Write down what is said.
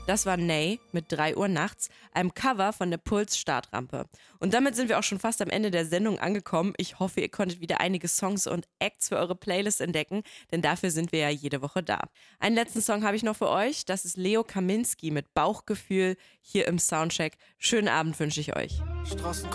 Das war Ney mit 3 Uhr nachts, einem Cover von der Puls Startrampe. Und damit sind wir auch schon fast am Ende der Sendung angekommen. Ich hoffe, ihr konntet wieder einige Songs und Acts für eure Playlist entdecken, denn dafür sind wir ja jede Woche da. Einen letzten Song habe ich noch für euch. Das ist Leo Kaminski mit Bauchgefühl hier im Soundcheck. Schönen Abend wünsche ich euch.